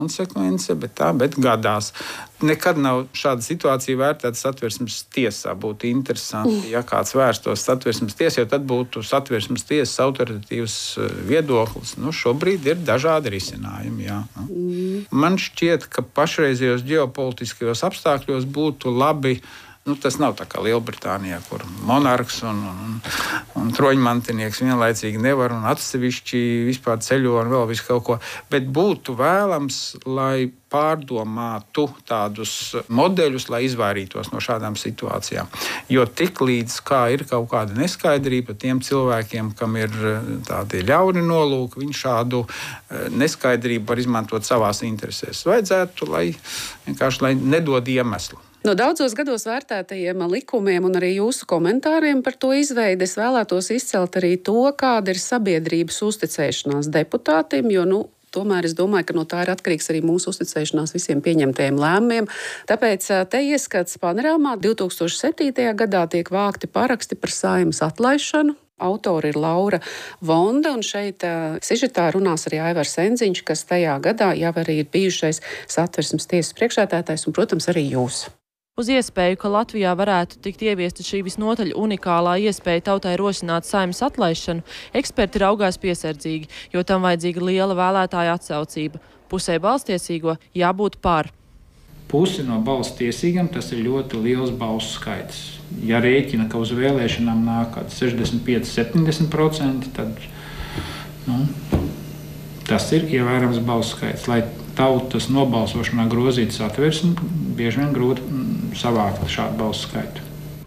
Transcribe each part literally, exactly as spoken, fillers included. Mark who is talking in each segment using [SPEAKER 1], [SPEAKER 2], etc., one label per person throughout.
[SPEAKER 1] konsekvence, bet tā, bet gadās. Nekad nav šāda situācija vērtēta Satversmes tiesā. Būtu interesanti, ja kāds vērstos Satversmes tiesā, jo tad būtu Satversmes tiesas autoritatīvs viedoklis. Nu, šobrīd ir dažādi risinājumi. Jā. Man šķiet, ka pašreizējos ģeopolitiskajos apstākļos būtu labi. Nu, tas nav tā kā Lielbritānijā, kur monarhs un, un, un troņmantinieks vienlaicīgi nevar un atsevišķi vispār ceļo un vēl visu kaut ko. Bet būtu vēlams, lai pārdomātu tādus modeļus, lai izvairītos no šādām situācijām. Jo tik līdz kā ir kaut kāda neskaidrība tiem cilvēkiem, kam ir tādi ļauni nolūki, viņi šādu neskaidrību var izmantot savās interesēs. Vajadzētu, lai vienkārši lai nedod iemeslu.
[SPEAKER 2] No daudzos gados vērtētajiem likumiem un arī jūsu komentāriem par to izveidi es vēlētos izcelt arī to, kāda ir sabiedrības uzticēšanās deputātiem, jo, nu, tomēr es domāju, ka no tā ir atkarīgs arī mūsu uzticēšanās visiem pieņemtajiem lēmumiem. Tāpēc te ieskats panorāmā divi tūkstoši septītajā gadā tiek vākti paraksti par Saeimas atlaišanu. Autori ir Laura Vonda, un šeit uh, sižetā runās arī Aivars Enziņš, kas tajā gadā jau arī ir bijušais Satversmes tiesas priekšsēdētājs, un, protams, arī jūs.
[SPEAKER 3] Uz iespēju, ka Latvijā varētu tikt ieviesta šī visnotaļ unikālā iespēja tautai rosināt Saeimas atlaišanu, eksperti raugās piesardzīgi, jo tam vajadzīga liela vēlētāja atsaucība. Pusē balstiesīgo jābūt par.
[SPEAKER 1] Pusi no balstiesīgiem tas ir ļoti liels balsu skaits. Ja rēķina, ka uz vēlēšanām nāk sešdesmit pieci līdz septiņdesmit procenti, tad nu, tas ir ievērams balsu skaits. Lai tautas nobalsošanā grozītu Satversmi, bieži vien grūti savākt šādu balsu skaitu.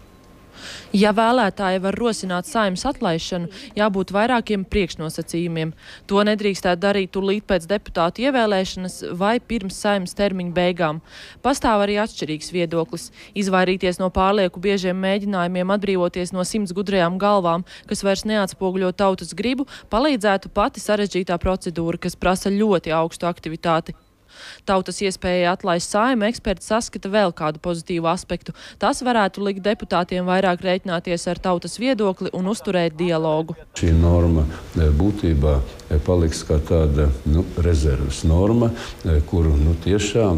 [SPEAKER 3] Ja vēlētāji var rosināt Saeimas atlaišanu, jābūt vairākiem priekšnosacījumiem. To nedrīkstētu darīt tūlīt pēc deputātu ievēlēšanas vai pirms Saeimas termiņa beigām. Pastāv arī atšķirīgs viedoklis. Izvairīties no pārlieku biežiem mēģinājumiem atbrīvoties no simts gudrajām galvām, kas vairs neatspoguļo tautas gribu, palīdzētu pati sarežģītā procedūra, kas prasa ļoti augstu aktivitāti. Tautas iespēja atlaist Saeimu eksperti saskata vēl kādu pozitīvu aspektu. Tas varētu likt deputātiem vairāk rēķināties ar tautas viedokli un uzturēt dialogu.
[SPEAKER 4] Šī norma būtībā paliks kā tāda nu, rezerves norma, kuru nu, tiešām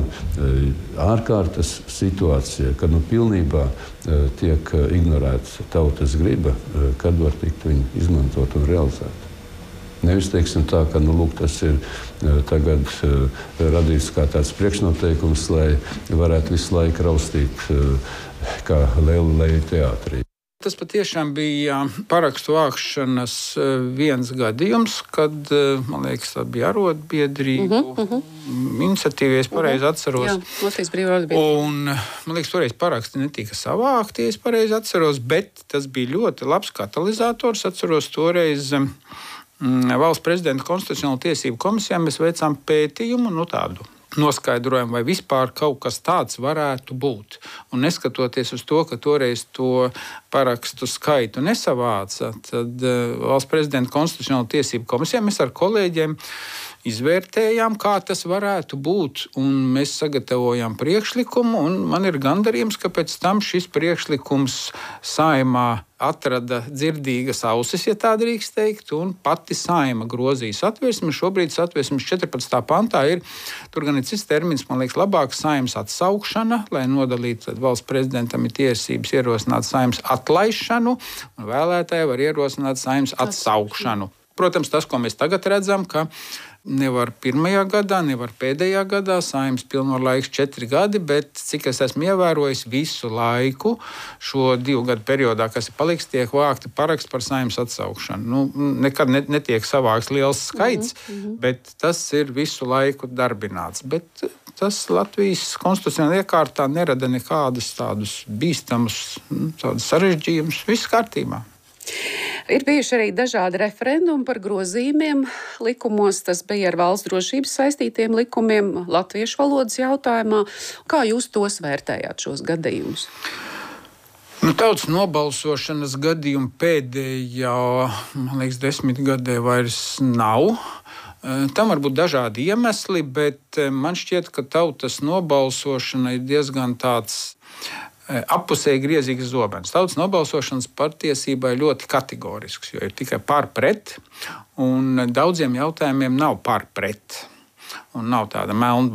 [SPEAKER 4] ārkārtas situācija, kad nu, pilnībā tiek ignorēta tautas griba, kad var tikt viņa izmantot un realizēt. Nevis teiksim tā, ka nu, lūk, tas ir tagad radīts kā tāds priekšnoteikums, lai varētu visu laiku raustīt kā lielu leju teātrī.
[SPEAKER 1] Tas patiešām bija parakstu vākšanas viens gadījums, kad, man liekas, tā bija arotbiedrību uh-huh, uh-huh. iniciatīva, ja es pareizi atceros.
[SPEAKER 2] Jā, Latvijas brīvā arotbiedrība.
[SPEAKER 1] Un, man liekas, toreiz paraksti netika savākti, ja es pareizi atceros, bet tas bija ļoti labs katalizators. Atceros toreiz Valsts prezidenta konstitucionālo tiesību komisijā mēs veicām pētījumu, nu tādu noskaidrojumu, vai vispār kaut kas tāds varētu būt. Un neskatoties uz to, ka toreiz to parakstu skaitu nesavāca, tad Valsts prezidenta konstitucionālo tiesību komisijā mēs ar kolēģiem izvērtējām, kā tas varētu būt, un mēs sagatavojām priekšlikumu, un man ir gandarījums, ka pēc tam šis priekšlikums Saeimā atrada dzirdīgas ausis, ja tā drīkst teikt, un pati Saeima grozīja Satversmi. Šobrīd Satversmes četrpadsmitajā pantā ir, tur gan ir cits termins, man liekas, labāk Saeimas atsaukšana, lai nodalītu, tad valsts prezidentam ir tiesības ierosināt Saeimas atlaišanu, un vēlētāji var ierosināt Saeimas atsaukšanu. Protams, tas, ko mēs tagad redzam, ka nevar pirmajā gadā, nevar pēdējā gadā, Saeimas pilno laiks četri gadi, bet cik es esmu ievērojis visu laiku, šo divu gadu periodā, kas ir paliks, tiek vākti paraksti par Saeimas atsaukšanu. Nu, nekad netiek savāks liels skaits, mm-hmm. bet tas ir visu laiku darbināts. Bet tas Latvijas konstitucionālajā iekārtā nerada nekādus tādus bīstamus, tādus sarežģījumus. Viss kārtībā.
[SPEAKER 2] Ir bijuši arī dažādi referendumi par grozījumiem likumos. Tas bija ar valsts drošības saistītiem likumiem latviešu valodas jautājumā. Kā jūs tos vērtējāt, šos gadījumus?
[SPEAKER 1] Nu, tautas nobalsošanas gadījumu pēdējā, man liekas, desmitgadē vairs nav. Tam var būt dažādi iemesli, bet man šķiet, ka tautas nobalsošana ir diezgan tāds appusēji griezīgs zobens. Tautas nobalsošanas patiesībā ir ļoti kategorisks, jo ir tikai par pret, un daudziem jautājumiem nav par pret. un nav tāda melna